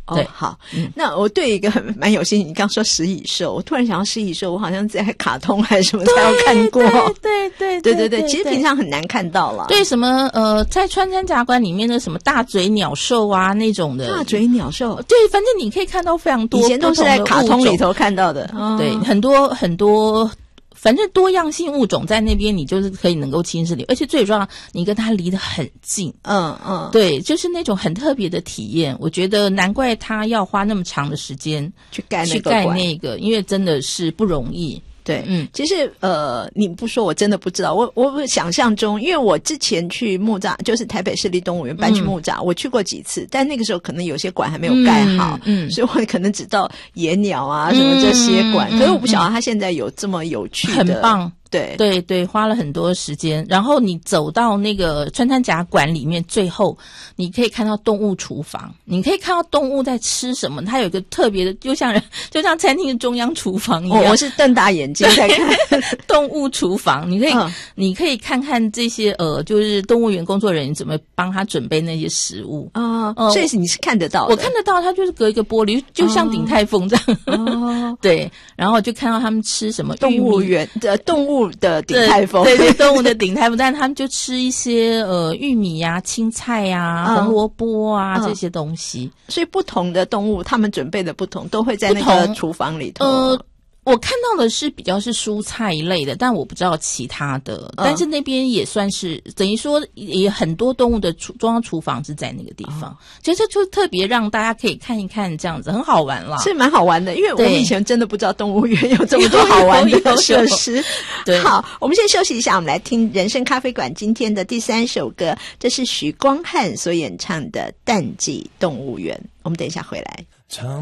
对， 好，那我对一个蛮有兴趣，你刚说食蚁兽，我突然想到食蚁兽，我好像在卡通还是什么才有看过，对，其实平常很难看到啦。 对，什么在穿山甲馆里面的什么大嘴鸟兽啊那种的， 大嘴鸟兽， 对，反正你可以看到非常多， 以前都是在卡通里头看到的， 对，很多。反正多样性物种在那边，你就是可以能够亲视里，而且最重要，你跟它离得很近。对，就是那种很特别的体验。我觉得难怪他要花那么长的时间去盖那个，因为真的是不容易。 对，其实你不说我真的不知道。我想象中，因为我之前去木栅，就是台北市立动物园搬去木栅，我去过几次，但那个时候可能有些馆还没有盖好，所以我可能只到野鸟啊什么这些馆，可是我不晓得它现在有这么有趣的， 很棒。 对， 花了很多时间。然后你走到那个穿山甲馆里面，最后你可以看到动物厨房，你可以看到动物在吃什么。它有一个特别的，就像餐厅的中央厨房一样。 我是瞪大眼睛在看动物厨房，你可以看看这些就是动物园工作人员怎么帮他准备那些食物所以你是看得到的。 我看得到，它就是隔一个玻璃，就像鼎泰丰这样。对，然后就看到他们吃什么动物园的动物的鼎泰丰， 对，动物的鼎泰丰，但他们就吃一些玉米啊、青菜啊、红萝卜啊这些东西。 所以不同的动物，他们准备的不同，都会在那个厨房里头。 我看到的是比较是蔬菜类的，但我不知道其他的。但是那边也算是等于说也很多动物的中央厨房是在那个地方，其实这就特别让大家可以看一看，这样子很好玩啦， 是蛮好玩的。因为我们以前真的不知道动物园有这么多好玩的设施。 对， 好，我们先休息一下，我们来听人生咖啡馆今天的第3首歌，这是许光汉所演唱的《淡季动物园》。我们等一下回来。